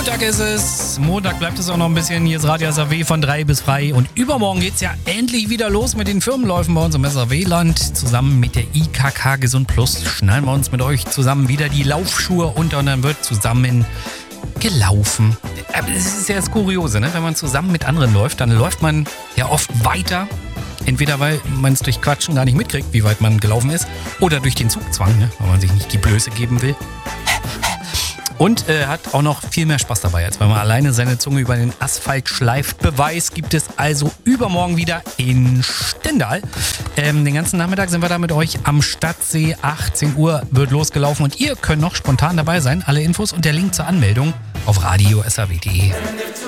Montag ist es. Montag bleibt es auch noch ein bisschen. Hier ist Radio SAW von 3 bis frei. Und übermorgen geht's ja endlich wieder los mit den Firmenläufen bei uns im SAW-Land. Zusammen mit der IKK Gesund Plus schnallen wir uns mit euch zusammen wieder die Laufschuhe unter und dann wird zusammen gelaufen. Aber es ist ja das Kuriose, ne? Wenn man zusammen mit anderen läuft, dann läuft man ja oft weiter. Entweder weil man es durch Quatschen gar nicht mitkriegt, wie weit man gelaufen ist, oder durch den Zugzwang, ne? Weil man sich nicht die Blöße geben will. Und hat auch noch viel mehr Spaß dabei, als wenn man alleine seine Zunge über den Asphalt schleift. Beweis gibt es also übermorgen wieder in Stendal. Den ganzen Nachmittag sind wir da mit euch am Stadtsee. 18 Uhr wird losgelaufen und ihr könnt noch spontan dabei sein. Alle Infos und der Link zur Anmeldung auf radio-saw.de.